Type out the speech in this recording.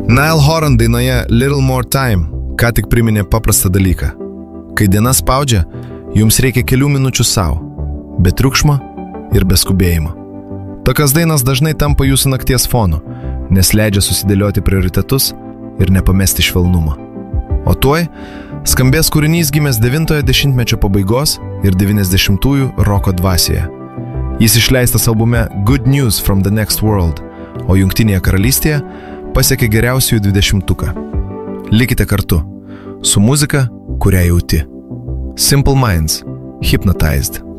Niall Horan dainoje Little More Time ką tik priminė paprastą dalyką. Kai diena spaudžia, jums reikia kelių minučių savo, be triukšmo ir be skubėjimo. Tokios dainos dažnai tampa jūsų nakties fonu, nes leidžia susidėlioti prioritetus ir nepamesti švelnumo. O tuoj skambės kūrinys gimęs 90-ojo dešimtmečio pabaigos ir 90-ųjų roko dvasioje. Jis išleistas albume Good News from the Next World, o Jungtinėje karalystėje pasiekė geriausiųjų 20-tuką. Likite kartu su muzika, kurią jauti. Simple Minds, Hypnotized.